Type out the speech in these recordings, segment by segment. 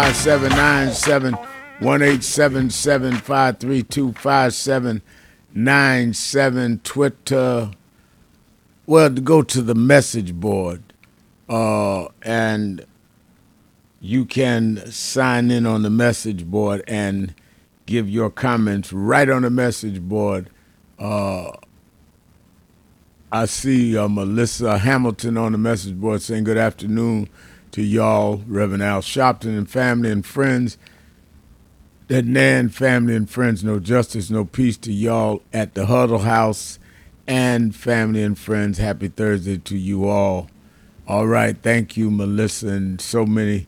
5797 5797 Twitter. Well, to go to the message board, and you can sign in on the message board and give your comments right on the message board. I see Melissa Hamilton on the message board saying good afternoon to y'all, Reverend Al Sharpton and family and friends. That Nan family and friends, no justice, no peace to y'all at the Huddle House, and family and friends. Happy Thursday to you all. All right, thank you, Melissa, and so many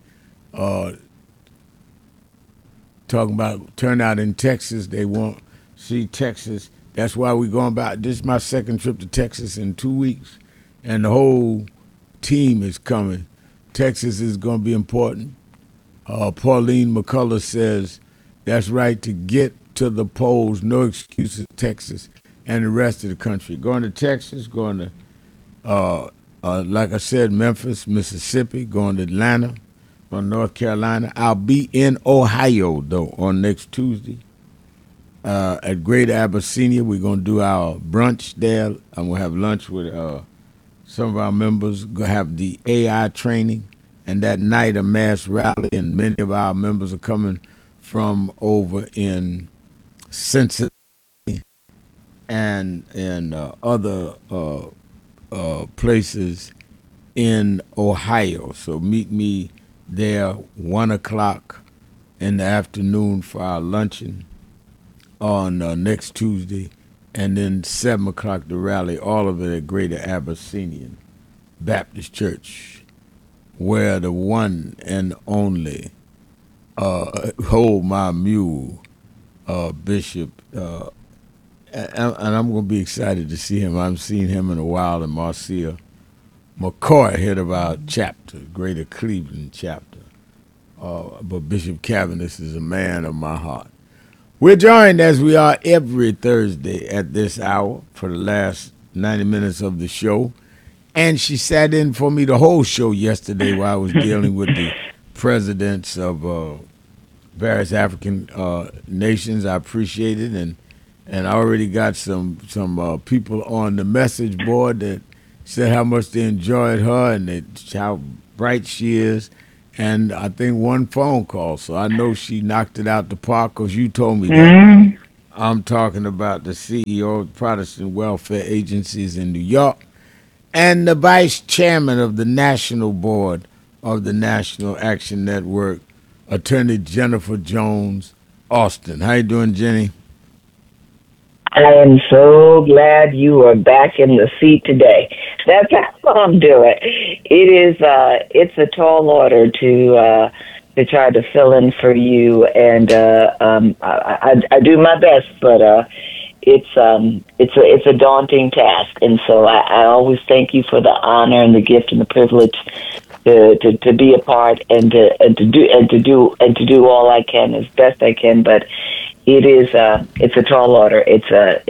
talking about turnout in Texas. They want to see Texas. That's why we're going back. This is my second trip to Texas in 2 weeks, and the whole team is coming. Texas is going to be important. Pauline McCullough says, that's right, to get to the polls, no excuses, Texas and the rest of the country. Going to Texas, going to, like I said, Memphis, Mississippi, going to Atlanta, going to North Carolina. I'll be in Ohio, though, on next Tuesday. At Greater Abyssinia, we're going to do our brunch there. I'm going to have lunch with some of our members. Going to have the AI training, and that night a mass rally, and many of our members are coming from over in Cincinnati and in other places in Ohio. So meet me there 1 o'clock in the afternoon for our luncheon on next Tuesday, and then 7 o'clock the rally, all of it at Greater Abyssinian Baptist Church, where the one and only Hold My Mule Bishop, and I'm going to be excited to see him. I haven't seen him in a while, and Marcia McCoy, head of our chapter, Greater Cleveland chapter. But Bishop Cavendish is a man of my heart. We're joined, as we are every Thursday at this hour, for the last 90 minutes of the show. And she sat in for me the whole show yesterday while I was dealing with the presidents of various African nations. I appreciate it. And I already got some people on the message board that said how much they enjoyed her and how bright she is. And I think one phone call, so I know she knocked it out the park because you told me that. I'm talking about the CEO of Protestant Welfare Agencies in New York and the vice chairman of the national board of the National Action Network, Attorney Jennifer Jones Austin. How you doing, Jenny? I am so glad you are back in the seat today. That's how I'm doing. It's a tall order to try to fill in for you, and I do my best, but it's a daunting task, and so I always thank you for the honor and the gift and the privilege to be a part and to do all I can as best I can, but it's a tall order. It's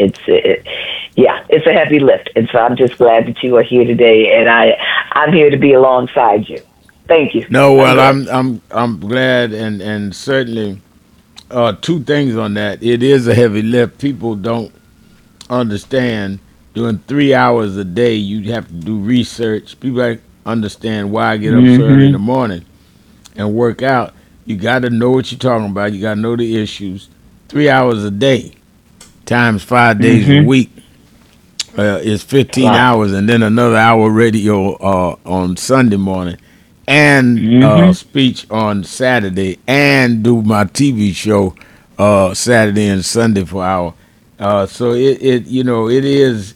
a heavy lift, and so I'm just glad that you are here today, and I'm here to be alongside you. Thank you. No, well, I'm glad, and certainly two things on that. It is a heavy lift. People don't understand doing 3 hours a day. You have to do research. People don't understand why I get up so early in the morning and work out. You got to know what you're talking about. You got to know the issues. 3 hours a day times 5 days a week is 15 hours, and then another hour radio on Sunday morning, and speech on Saturday, and do my TV show Saturday and Sunday for hour. So it is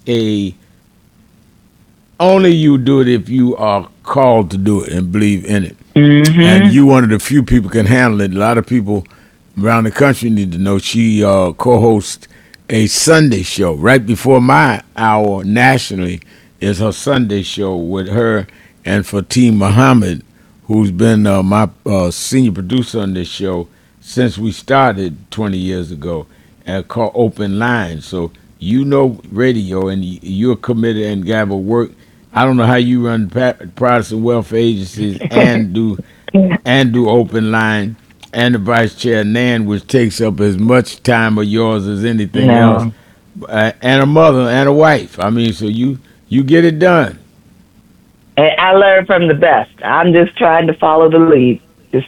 only you do it if you are called to do it and believe in it. And you one of the few people can handle it. A lot of people around the country need to know she co-hosts a Sunday show right before my hour nationally is her Sunday show with her and Fatim Muhammad, who's been my senior producer on this show since we started 20 years ago, called Open Line. So you know radio, and you're committed and got to work. I don't know how you run Protestant welfare agencies and do and do open line, and the vice chair Nan, which takes up as much time of yours as anything else, and a mother and a wife. I mean, so you get it done. And I learned from the best. I'm just trying to follow the lead.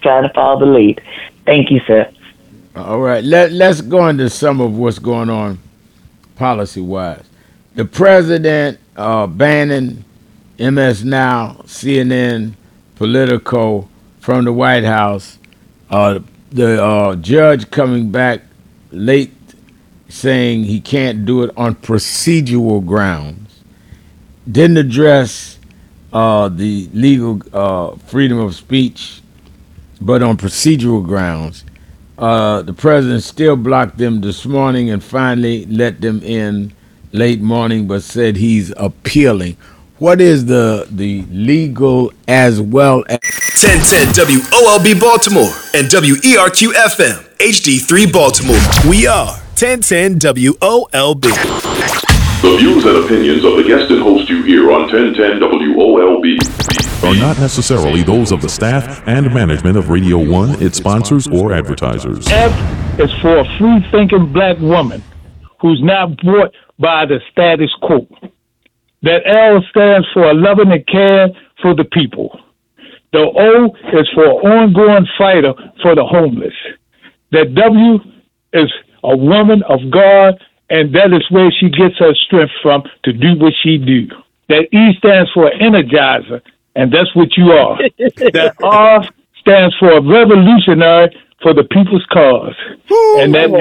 Thank you, sir. All right, let's go into some of what's going on policy-wise. The president banning MS Now, CNN, Politico from the White House. The judge coming back late saying he can't do it on procedural grounds. Didn't address the legal freedom of speech, but on procedural grounds. The president still blocked them this morning and finally let them in late morning, but said he's appealing. What is the legal as well as 1010 WOLB Baltimore and WERQ FM HD3 Baltimore. We are 1010 WOLB. The views and opinions of the guest and host you hear on 1010 WOLB are not necessarily those of the staff and management of Radio 1, its sponsors, or advertisers. F is for a free-thinking black woman who's not brought by the status quo. That L stands for loving and care for the people. The O is for ongoing fighter for the homeless. That W is a woman of God, and that is where she gets her strength from to do what she do. That E stands for energizer, and that's what you are. That R stands for revolutionary for the people's cause. And that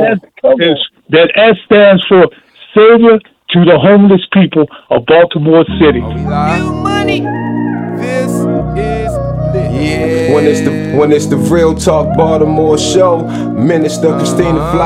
S stands for savior to the homeless people of Baltimore City. New money. This is lit. Yeah. When it's the Real Talk Baltimore show, Minister Christina Fly.